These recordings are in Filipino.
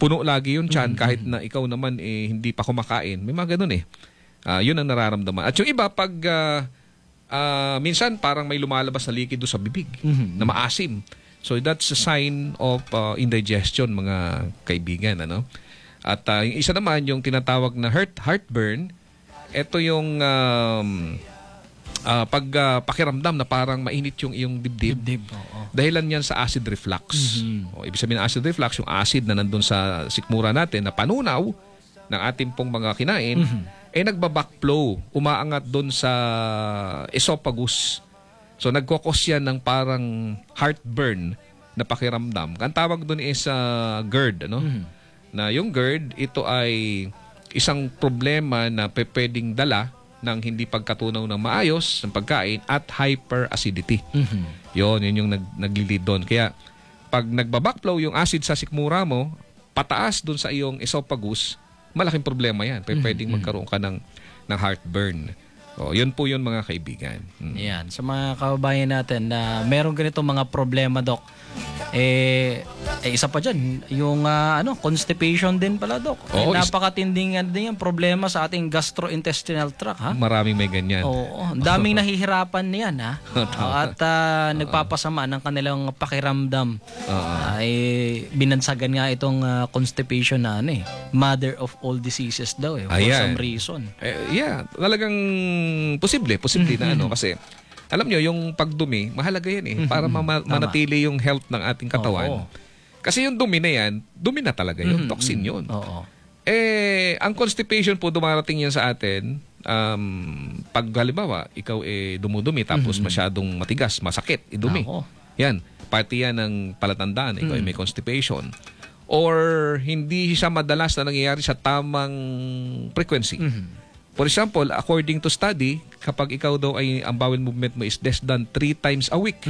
puno lagi yung tiyan kahit na ikaw naman hindi pa kumakain. May mga ganun yun ang nararamdaman. At yung iba, pag minsan parang may lumalabas na likido sa bibig na maasim. So that's a sign of indigestion, mga kaibigan. Ano? At yung isa naman, yung tinatawag na heartburn, ito yung pakiramdam na parang mainit yung iyong dibdib. Dahilan yan sa acid reflux. Ibig sabihin ng acid reflux, yung acid na nandun sa sikmura natin na panunaw ng ating pong mga kinain, nagbabackflow, umaangat doon sa esophagus. So nagkokos yan ng parang heartburn na pakiramdam. Ang tawag doon is GERD. Na yung GERD, ito ay isang problema na pwedeng dala ng hindi pagkatunaw ng maayos ng pagkain at hyperacidity. Yun yung naglilid doon. Kaya pag nagbabackflow yung acid sa sikmura mo, pataas doon sa iyong esophagus, malaking problema yan. Pwedeng magkaroon ka ng heartburn. Yun po yun, mga kaibigan. Yan. Sa mga kababayan natin na meron ganitong mga problema, Dok, isa pa dyan, yung constipation din pala, Dok. Napakatinding din yung problema sa ating gastrointestinal tract, ha? Maraming may ganyan. Oo. Daming nahihirapan niyan, ha? At nagpapasama ng kanilang pakiramdam. Binansagan nga itong constipation na mother of all diseases daw, for some reason. Talagang posible na kasi alam nyo, yung pagdumi, mahalaga yan para manatili yung health ng ating katawan. Kasi yung dumi na yan, dumi na talaga yun. Toxin yun. Ang constipation po, dumarating yan sa atin, pag halimbawa, ikaw dumudumi tapos masyadong matigas, masakit, idumi. Yan, parte yan ng palatandaan, ikaw may constipation. Or hindi siya madalas na nangyayari sa tamang frequency. For example, according to study, kapag ikaw daw ay ang bowel movement mo is less than 3 times a week,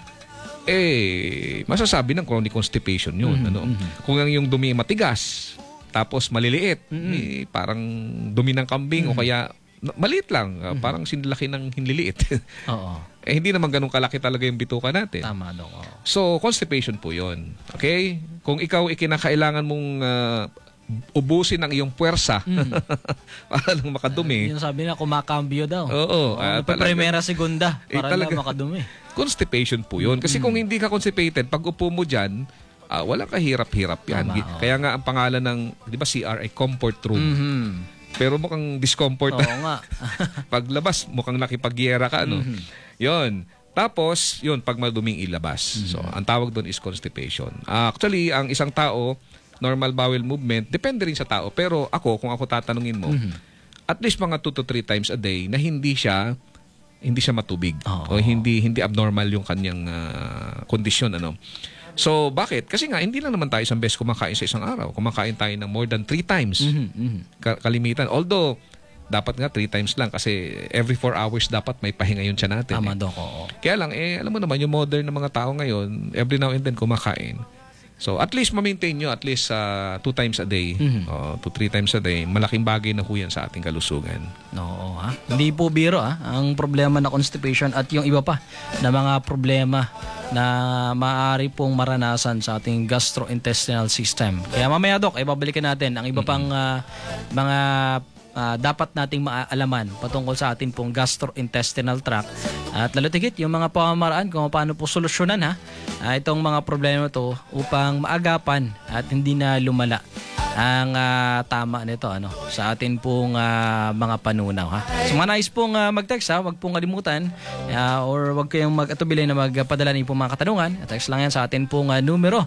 masasabi ng chronic constipation yun. Kung ang yung dumi matigas, tapos maliliit, parang dumi ng kambing o kaya maliit lang, parang sinlaki ng hinliliit. Hindi naman ganun kalaki talaga yung bituka natin. Tama, Dok. So, constipation po yun. Okay? Kung ikaw kinakailangan mong ubusin ang iyong puwersa para lang makadumi. Yung sabi na kumakambyo daw. Primera, segunda para lang makadumi. Constipation po yun. Kasi kung hindi ka constipated, pag upo mo dyan, walang kahirap-hirap yan. Kaya nga ang pangalan ng, di ba, CR ay comfort room. Pero mukhang discomfort. Nga. Paglabas, mukhang nakipagyera ka. Yun. Tapos, yun, pag maduming ilabas. So, ang tawag doon is constipation. Actually, ang isang tao, normal bowel movement, depende rin sa tao. Pero kung ako tatanungin mo, at least mga 2 to 3 times a day na hindi siya matubig. O hindi abnormal yung kanyang kondisyon. So, bakit? Kasi nga, hindi lang naman tayo isang beses kumakain sa isang araw. Kumakain tayo ng more than 3 times. Kalimitan. Although, dapat nga 3 times lang kasi every 4 hours dapat may pahinga yun siya natin. Tama, Dok. Kaya lang, alam mo naman, yung modern na mga tao ngayon, every now and then kumakain. So, at least ma-maintain nyo at least 2 times a day, 2-3 times a day, malaking bagay na huyan sa ating kalusugan. Hindi po biro, ang problema na constipation at yung iba pa na mga problema na maaari pong maranasan sa ating gastrointestinal system. Kaya mamaya, Dok, babalikan natin ang iba pang mga dapat nating maalaman patungkol sa ating pong gastrointestinal tract at lalo tigit yung mga pamamaraan kung paano po solusyonan itong mga problema to upang maagapan at hindi na lumala ang tama nito sa atin pong mga panunaw. So mga nais pong mag-text, wag pong kalimutan or wag kayong mag-atubili na magpadala ng pong mga katanungan. Text lang yan sa atin pong numero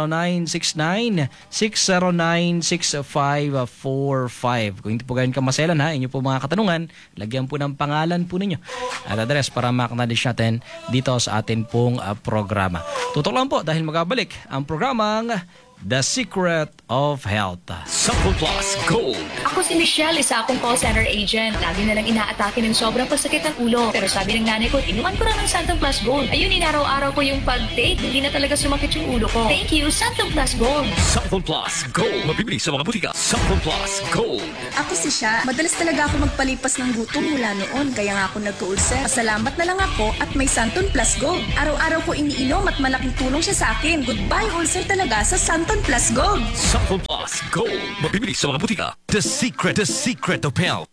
0969-609-6545. Kung hindi po ganyan kamaselan inyo po mga katanungan, lagyan po ng pangalan po ninyo at address para ma-acknowledge natin dito sa atin pong programa. Tutok lang po dahil magabalik ang programang The Secret of Health. Sample Plus Gold. Ako si Michelle, isa akong call center agent. Lagi na lang inaatake ng sobrang pasakit ng ulo. Pero sabi ng nanay ko, inuman ko na ng Santam Plus Gold. Ayun, inaraw-araw ko yung pag-take. Hindi na talaga sumakit yung ulo ko. Thank you, Santam Plus Gold. Sample Plus Gold. Mabibili sa mga butika. Sample Plus Gold. Ako si Sha. Madalas talaga ako magpalipas ng gutom mula noon. Kaya nga ako nagka-ulcer. Pasalamat na lang ako at may Santam Plus Gold. Araw-araw ko iniinom at malaking tulong siya sa akin. Goodbye ulcer talaga sa Santam Santon Plus Gold. Sample Plus Gold. Mabibili sa mga butika. The secret of health.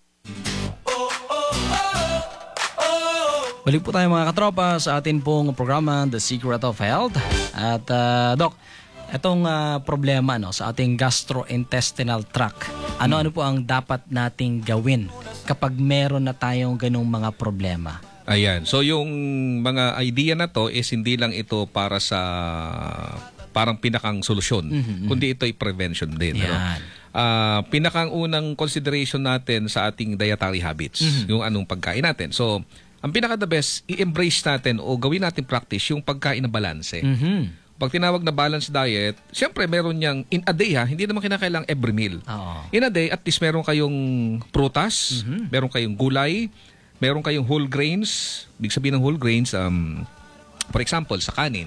Balik po tayo mga katropa sa atin pong programa The Secret of Health. At Doc, itong problema sa ating gastrointestinal tract, ano po ang dapat nating gawin kapag meron na tayong ganung mga problema? Ayan. So yung mga idea na to is hindi lang ito para sa parang pinakang solusyon, kundi ito ay prevention din. Yan. Pinakang unang consideration natin sa ating dietary habits, yung anong pagkain natin. So, ang pinaka-the best, i-embrace natin o gawin natin practice yung pagkain na balanse. Pag tinawag na balanced diet, siyempre meron niyang in a day hindi naman kinakailangan every meal. Oo. In a day, at least meron kayong prutas, meron kayong gulay, meron kayong whole grains. Ibig sabihin ng whole grains, for example, sa kanin.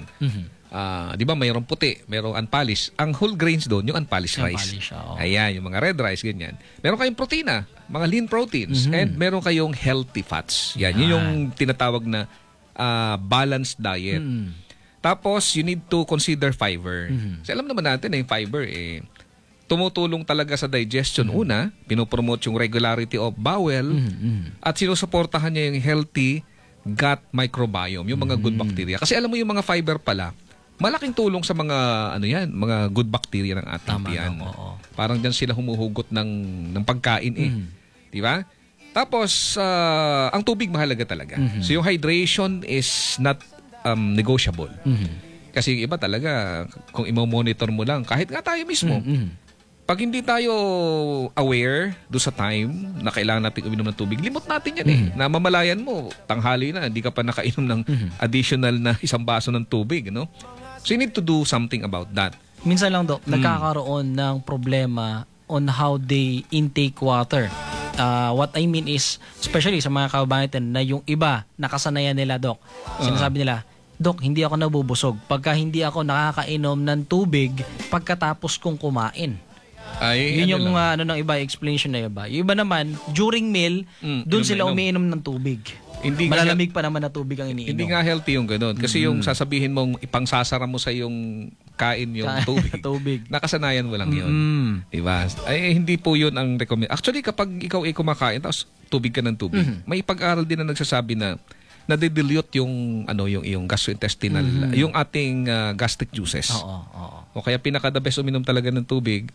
Di ba mayroong puti, mayroong unpolished. Ang whole grains doon, yung unpolished rice. Ayan, yung mga red rice, ganyan. Meron kayong protina, mga lean proteins, and meron kayong healthy fats. Yan, yun yung tinatawag na balanced diet. Tapos, you need to consider fiber. Kasi alam naman natin na yung fiber, tumutulong talaga sa digestion. Una, pinopromote yung regularity of bowel, at sinusuportahan niya yung healthy gut microbiome, yung mga good bacteria. Kasi alam mo yung mga fiber pala, malaking tulong sa mga mga good bacteria ng ating tiyan. Parang diyan sila humuhugot ng pagkain Di ba? Tapos ang tubig mahalaga talaga. So yung hydration is not negotiable. Kasi yung iba talaga kung i-monitor mo lang kahit nga tayo mismo. Pag hindi tayo aware do sa time na kailangan natin uminom ng tubig, limot natin yan Namamalayan mo, tanghali na, hindi ka pa nakainom ng additional na isang baso ng tubig, no? So you need to do something about that. Minsan lang, Doc, nagkakaroon ng problema on how they intake water. What I mean is, especially sa mga kababayan na yung iba, nakasanayan nila, Doc. Sinasabi nila, Doc, hindi ako nabubusog pagka hindi ako nakakainom ng tubig pagkatapos kong kumain. Ay, yun yung ng iba, explanation na iba. Yung iba naman, during meal, doon sila umiinom ng tubig. Hindi Malalamig pa naman na tubig ang iniinom. Hindi nga healthy yung gano'n. Kasi yung sasabihin mong ipangsasara mo sa yung kain yung tubig. Nakasanayan mo lang yun. Diba? Ay, hindi po yun ang recommend. Actually, kapag ikaw ay kumakain, tapos tubig ka ng tubig, may pag-aral din na nagsasabi na nadidilute yung yung gastrointestinal, yung ating gastric juices. O kaya pinaka-the best uminom talaga ng tubig.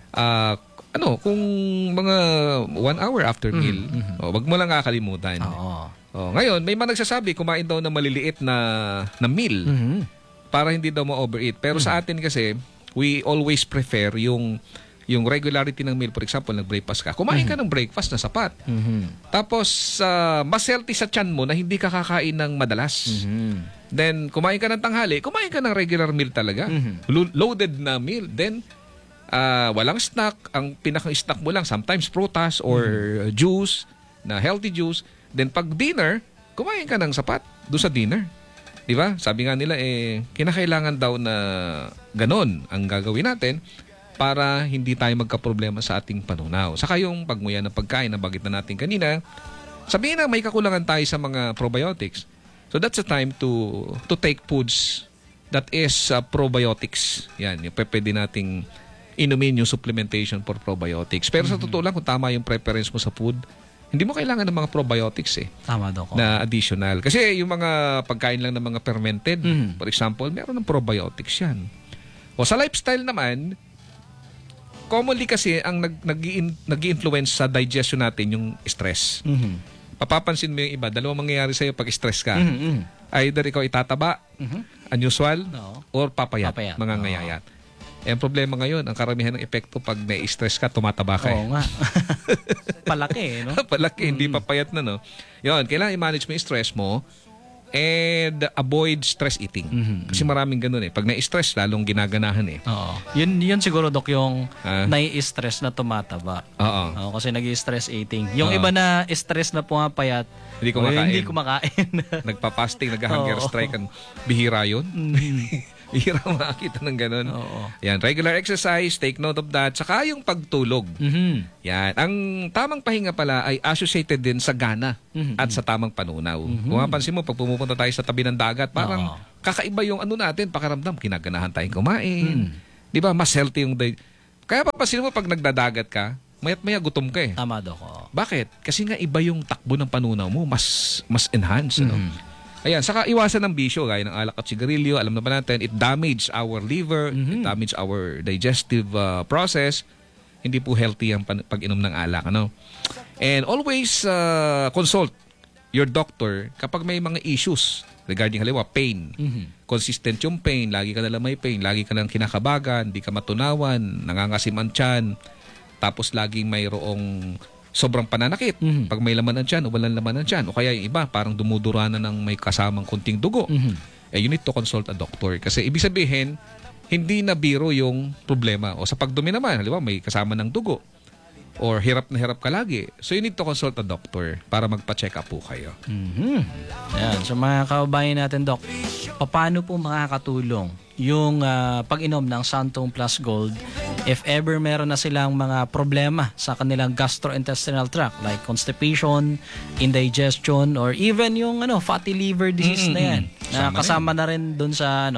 Kung mga 1 hour after meal, wag mo lang kakalimutan. Ngayon, may mga nagsasabi, kumain daw ng maliliit na meal para hindi daw ma-overeat. Pero sa atin kasi, we always prefer yung regularity ng meal. For example, nag-breakfast ka. Kumain ka ng breakfast na sapat. Tapos, mas healthy sa tiyan mo na hindi ka kakain ng madalas. Then, kumain ka ng tanghali, kumain ka ng regular meal talaga. Loaded na meal. Then, walang snack. Ang pinaka-snack mo lang, sometimes prutas or juice, na healthy juice. Then pag dinner, kumain ka ng sapat doon sa dinner. Di ba? Sabi nga nila, kinakailangan daw na ganon ang gagawin natin para hindi tayo magka-problema sa ating panunaw. Saka yung pagmuya ng pagkain na bagit na natin kanina, sabihin na may kakulangan tayo sa mga probiotics. So that's the time to take foods that is probiotics. Yan, yung pwede nating inumin yung supplementation for probiotics. Pero sa totoo lang, kung tama yung preference mo sa food, hindi mo kailangan ng mga probiotics Tama, Doc. na additional. Kasi yung mga pagkain lang ng mga fermented, for example, meron ng probiotics yan. O sa lifestyle naman, commonly kasi ang nag-i-influence sa digestion natin yung stress. Papapansin mo yung iba, dalawang mangyayari sa'yo pag stress ka. Either ikaw itataba, unusual, or papayat, mga ngayayat. Ang problema ngayon, ang karamihan ng epekto pag na-stress ka, tumataba ka. Oo nga. Palaki, no? Palaki, hindi papayat na, no? Yun, kailangan i-manage mo yung stress mo and avoid stress eating. Kasi maraming ganun Pag na-stress, lalong ginaganahan Oo. Yun siguro, Dok, yung nai-stress na tumataba. Oo. Kasi nag-stress eating. Yung iba na stress na pumapayat, hindi kumakain. Nagpa-fasting, nag-hunger strike. Bihira yun. Bihira makakita ng ganun. Yan, regular exercise, take note of that. Saka yung pagtulog. Yan. Ang tamang pahinga pala ay associated din sa gana at sa tamang panunaw. Kung mapansin mo, pag pumupunta tayo sa tabi ng dagat, parang kakaiba yung natin, pakiramdam, kinaganahan tayong kumain. Di ba? Mas healthy yung Kaya papansin mo pag nagdadagat ka, mayat maya gutom ka eh. Tama, Doc. Oo. Bakit? Kasi nga iba yung takbo ng panunaw mo, mas enhanced. Ano? Ayan, saka iwasan ng bisyo, gaya ng alak at sigarilyo. Alam na ba natin, it damage our liver, it damage our digestive process. Hindi po healthy ang pag-inom ng alak. Ano? And always consult your doctor kapag may mga issues regarding halimbawa pain. Consistent yung pain, lagi ka nalang may pain, lagi ka nalang kinakabagan, di ka matunawan, nangangasim ang tiyan, tapos laging mayroong sobrang pananakit pag may laman ang tiyan o walang laman ang tiyan. O kaya yung iba, parang dumudura na ng may kasamang kunting dugo. You need to consult a doctor. Kasi ibig sabihin, hindi na biro yung problema. O sa pagdumi naman, halimbawa may kasama ng dugo. Or hirap na hirap ka lagi. So you need to consult a doctor para magpa-check up po kayo. Ayan, so mga kababayan natin, Doc, paano po makakatulong yung pag-inom ng Santung Plus Gold if ever meron na silang mga problema sa kanilang gastrointestinal tract like constipation, indigestion, or even yung fatty liver disease na yan. Na kasama na rin dun sa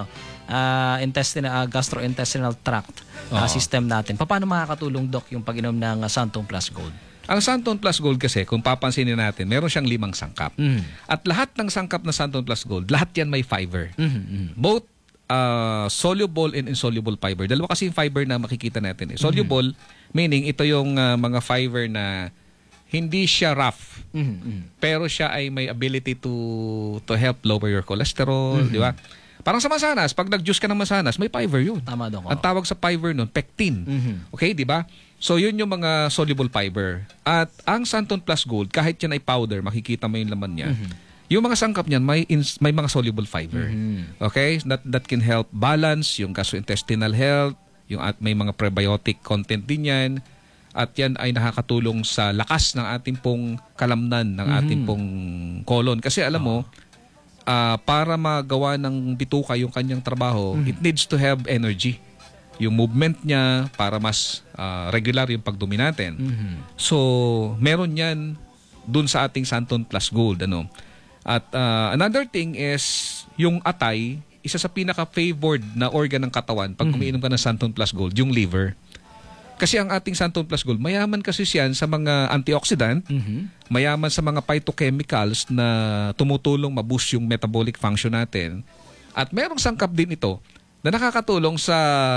gastrointestinal tract system natin. Paano makakatulong, Doc, yung pag-inom ng Santung Plus Gold? Ang Santon Plus Gold kasi, kung papansinin natin, meron siyang 5 sangkap. At lahat ng sangkap na Santon Plus Gold, lahat yan may fiber. Both soluble and insoluble fiber. Dalawa kasi yung fiber na makikita natin. Soluble, meaning ito yung mga fiber na hindi siya rough. Pero siya ay may ability to help lower your cholesterol, di ba? Parang sa masanas, pag nag-juice ka ng masanas, may fiber yun. Tama, Doc. Ang tawag sa fiber nun, pectin. Okay, di ba? So, yun yung mga soluble fiber. At ang Santon Plus Gold, kahit yan ay powder, makikita mo yung laman niya. Yung mga sangkap niyan, may mga soluble fiber. Okay? That can help balance yung gastrointestinal health, at may mga prebiotic content din yan. At yan ay nakakatulong sa lakas ng ating pong kalamnan, ng ating pong colon. Kasi alam mo, para magawa ng bituka yung kanyang trabaho, it needs to have energy. Yung movement niya para mas regular yung pagdumi natin. So, meron yan dun sa ating Santon Plus Gold. Ano? At another thing is, yung atay, isa sa pinaka-favored na organ ng katawan pag umiinom ka ng Santon Plus Gold, yung liver. Kasi ang ating Santon Plus Gold, mayaman kasi siyan sa mga antioxidant, mayaman sa mga phytochemicals na tumutulong ma-boost yung metabolic function natin. At merong sangkap din ito na nakakatulong sa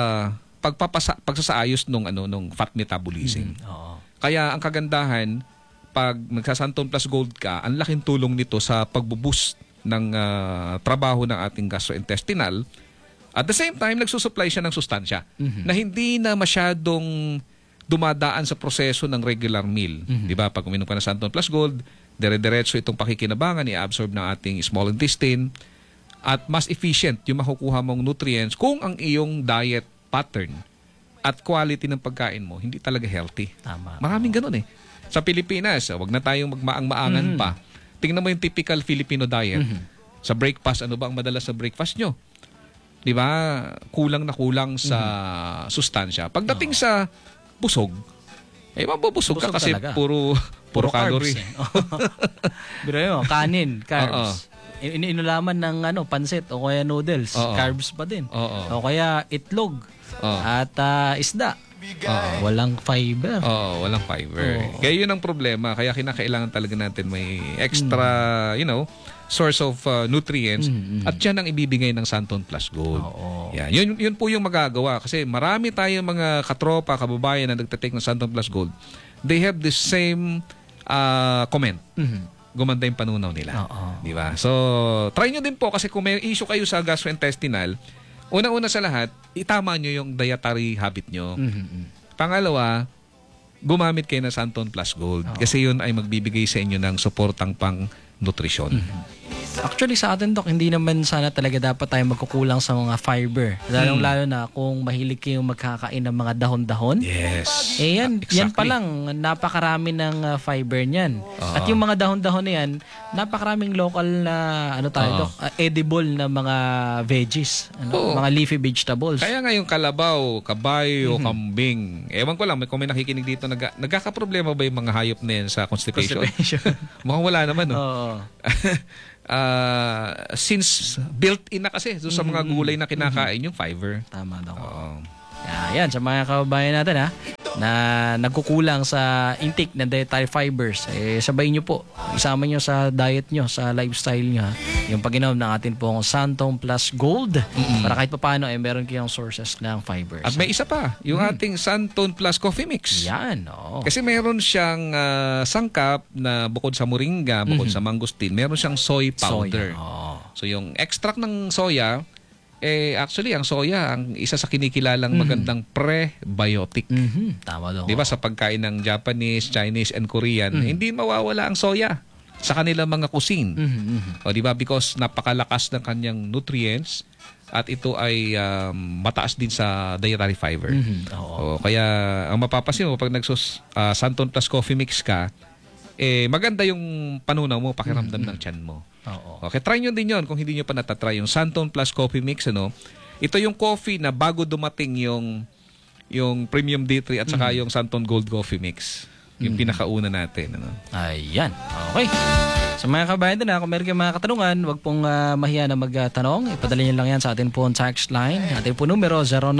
pagsasaayos nung fat metabolism. Kaya ang kagandahan, pag magsa-Santon Plus Gold ka, ang laking tulong nito sa pag-boost ng trabaho ng ating gastrointestinal. At the same time, nagsusupply siya ng sustansya na hindi na masyadong dumadaan sa proseso ng regular meal. Di ba? Pag uminom ka ng Santon Plus Gold, dire-diretso itong pakikinabangan, i-absorb ng ating small intestine, at mas efficient yung makukuha mong nutrients kung ang iyong diet pattern at quality ng pagkain mo hindi talaga healthy. Tama. Maraming ganun eh. Sa Pilipinas, wag na tayong magmaang-maangan pa. Tingnan mo yung typical Filipino diet. Sa breakfast, ano ba ang madalas sa breakfast nyo? Di ba? Kulang na kulang sa sustansya. Pagdating sa busog, mabubusog ka kasi talaga. puro calorie. Biro yun, kanin, carbs. Inulaman ng pansit o kaya noodles, carbs pa din. O kaya itlog at isda. Walang fiber. Walang fiber. Kaya yun ang problema. Kaya kinakailangan talaga natin may extra, source of nutrients at yan ang ibibigay ng Santon Plus Gold. Yan. Yun po yung magagawa kasi marami tayong mga katropa, kababayan na nagtatake ng Santon Plus Gold. They have the same comment. Gumanda yung panunaw nila. Di ba? So, try nyo din po kasi kung may issue kayo sa gastrointestinal, unang-una sa lahat, itama nyo yung dietary habit nyo. Pangalawa, gumamit kayo ng Santon Plus Gold kasi yun ay magbibigay sa inyo ng suportang pang nutrisyon. Actually sa atin, Doc, hindi naman sana talaga dapat tayo magkukulang sa mga fiber. Lalo na kung mahilig kayong magkakain ng mga dahon-dahon. Yes. Yan Exactly. pa lang, napakarami ng fiber niyan. At yung mga dahon-dahon na yan, napakaraming local na, Doc, edible na mga veggies. Mga leafy vegetables. Kaya nga yung kalabaw, kabayo, kambing. Ewan ko lang, kung may nakikinig dito, nagkakaproblema ba yung mga hayop na yan sa constipation? Mukhang wala naman, no? Since built-in na kasi so sa mga gulay na kinakain yung fiber. Tama daw. Yan, sa mga kababayan natin ha, na nagkukulang sa intake ng dietary fibers, sabay nyo po, isama nyo sa diet nyo, sa lifestyle nyo ha, yung pag-inom ng atin pong Santon Plus Gold para kahit pa paano meron kayong sources ng fibers. At may isa pa, yung ating Santon Plus Coffee Mix. Yan, oo. Kasi meron siyang sangkap na bukod sa moringa, bukod sa mangosteen, meron siyang soy powder. Soya, oo. So yung extract ng soya, actually ang soya ang isa sa kinikilalang magandang prebiotic. Tama daw. 'Di ba sa pagkain ng Japanese, Chinese and Korean, hindi mawawala ang soya sa kanilang mga cuisine. O 'di ba, because napakalakas ng kanyang nutrients at ito ay mataas din sa dietary fiber. O, kaya ang mapapansin mo pag Santon Plus Coffee Mix ka, maganda yung panunaw mo, pakiramdam ng tiyan mo. Okay, try nyo din yon kung hindi nyo pa natatry yung Santon Plus Coffee Mix. Ito yung coffee na bago dumating yung Premium D3 at saka yung Santon Gold Coffee Mix. Yung pinakauna natin. Ayan. Okay. Sa mga kabayan din, kung meron kayong mga katanungan, huwag pong mahiya na magtanong. Ipadala nyo lang yan sa atin pong text line. Atin po numero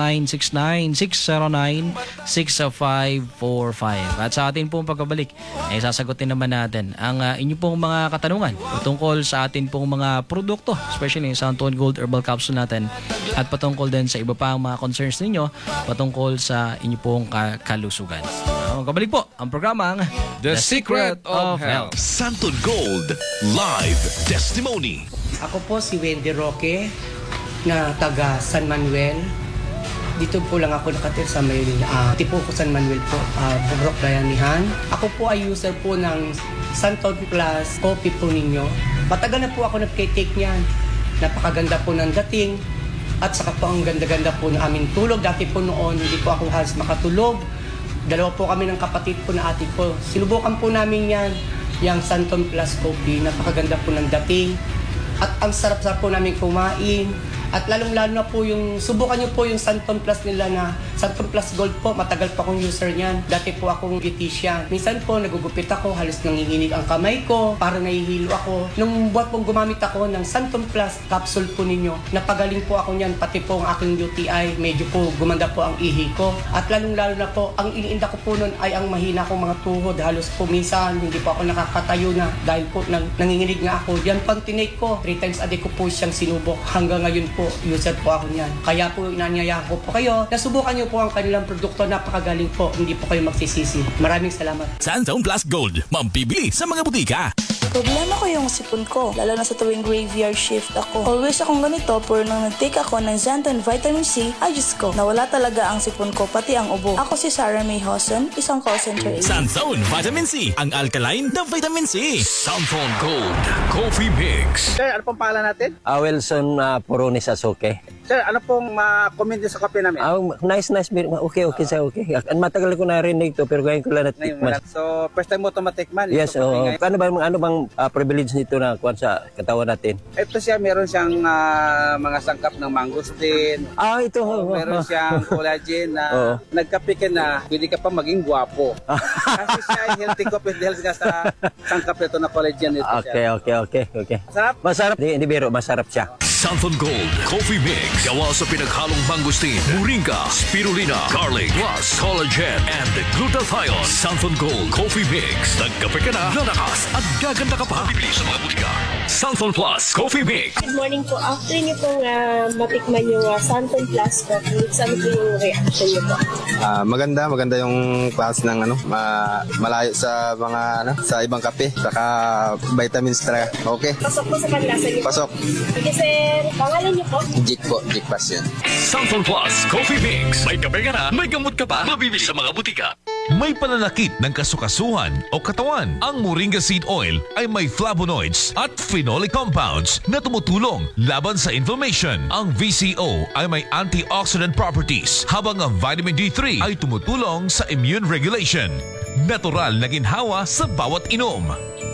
0969-609-6545. At sa atin pong pagkabalik, sasagutin naman natin ang inyo pong mga katanungan patungkol sa atin pong mga produkto, especially yung Santon Gold Herbal Capsule natin, at patungkol din sa iba pa ang mga concerns ninyo patungkol sa inyo pong kalusugan. Magkabalik po ang programang The Secret of Health. Santon Gold Live Testimony. Ako po si Wendy Roque na taga San Manuel. Dito po lang ako nakatira sa may Tipuco San Manuel po, Bobrok Bayanihan. Ako po ay user po ng Santon Plus Coffee po ninyo. Matagal na po ako nagkitake niyan. Napakaganda po ng dating at saka po ang ganda-ganda po ng aming tulog. Dati po noon hindi po ako halos makatulog. Dalawa po kami ng kapatid po na ate ko. Sinubukan po namin yan, yung Santon Plus Coffee. Napakaganda po ng dating. At ang sarap-sarap po namin kumain. At lalong-lalo na po yung, subukan nyo po yung Santon Plus nila na Santon Plus Gold po. Matagal pa akong user niyan. Dati po akong beautician. Minsan po nagugupit ako, halos nanginginig ang kamay ko, parang nahihilo ako. Nung buwan pong gumamit ako ng Santon Plus capsule po ninyo, napagaling po ako niyan, pati po ang aking UTI, medyo po gumanda po ang ihi ko. At lalong-lalo na po, ang iniinda ko po nun ay ang mahina kong mga tuhod. Halos po minsan, hindi po ako nakakatayo na dahil po nanginginig nga ako. Yan pang tinake ko, 3 times a day ko po siyang sinubok. Hanggang ngayon po, user po ako niyan. Kaya po inanyayahan ko po kayo, nasubukan niyo po ang kanilang produkto, napakagaling po, hindi po kayo magsisisi. Maraming salamat. Santon Plus Gold, mambibili sa mga butika. Problema ko yung sipon ko, lalo na sa tuwing graveyard shift ako. Always akong ganito, pero nang nag-take ako ng Xanton Vitamin C, ay Diyos ko, nawala talaga ang sipon ko, pati ang ubo. Ako si Sarah May Hosen, isang call center agent. Santon Vitamin C, ang alkaline na vitamin C. Santon Gold Coffee Mix. Sir, ano pong pangalan natin? Wilson Porones Asuke. Sir, ano pong ma-comment sa kape namin? Nice. Okay, sir, okay. Matagal ko narinig ito, pero ngayon ko lang natikman. So, first time mo ito matikman? Yes, ano bang privilege nito na kuwan sa katawan natin? Ito siya, meron siyang mga sangkap ng mangosteen. Ito. Meron siyang collagen na nagkape ka na, pwede ka pa maging gwapo. Kasi siya ay healthy coffee dahil ka sa sangkap ito na collagen nito siya. Okay. Sarap? Masarap. Hindi biro, masarap siya. Santon Gold Coffee Mix. Gawa sa pinaghalong mangosteen, moringa, spirulina, garlic, plus collagen and glutathione. Santon Gold Coffee Mix. Nagkape ka na, lalakas at gaganda ka pa. Bibili sa mga butika. Santon Plus Coffee Mix. Good morning po. After niyo pong matikman yung Santon Plus Coffee Mix, ano po yung reaction niyo po? Maganda yung class ng malayo sa mga sa ibang kape, saka vitamins talaga. Okay. Pasok po sa panlasa niyo. Pasok. Okay, sir. Pangalan niyo po? Jik Pass yun. Santon Plus Coffee Mix. May kape ka na, may gamot ka pa. Mabibili sa mga butika. May pananakit ng kasukasuhan o katawan. Ang Moringa Seed Oil ay may flavonoids at phenolic compounds na tumutulong laban sa inflammation. Ang VCO ay may antioxidant properties, habang ang vitamin D3 ay tumutulong sa immune regulation. Natural na ginhawa sa bawat inom.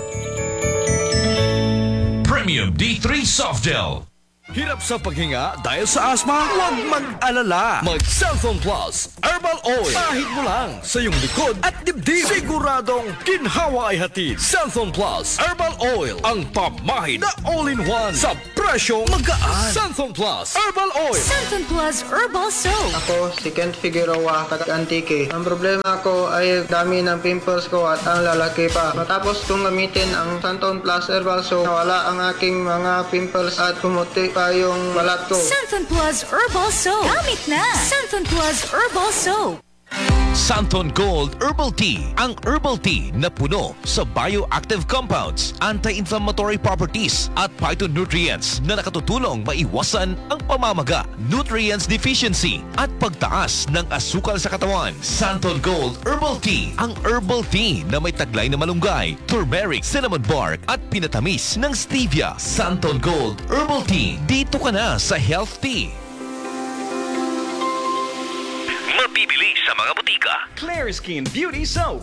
Premium D3 Soft Gel. Hirap sa paghinga dahil sa asma? Huwag mag-alala. Mag-Santon Plus Herbal Oil. Kahit mo lang sa iyong likod at dibdib. Siguradong ginhawa ay hatid. Santon Plus Herbal Oil. Ang pamahid na all-in-one sa Presyong magaan. Santon Plus Herbal Oil. Santon Plus Herbal Soap. Ako si Kent Figueroa, taga-Antique. Ang problema ko ay dami ng pimples ko at ang lalaki pa. Matapos kong gamitin ang Santon Plus Herbal Soap, nawala ang aking mga pimples at pumuti pa yung balat ko. Santon Plus Herbal Soap. Gamit na. Santon Plus Herbal Soap. Santon Gold Herbal Tea. Ang herbal tea na puno sa bioactive compounds, anti-inflammatory properties at phytonutrients na nakatutulong maiwasan ang pamamaga, nutrients deficiency at pagtaas ng asukal sa katawan. Santon Gold Herbal Tea. Ang herbal tea na may taglay na malunggay, turmeric, cinnamon bark at pinatamis ng stevia. Santon Gold Herbal Tea. Dito ka na sa Health Tea. Mabibili sa mga butika. Clear Skin Beauty Soap.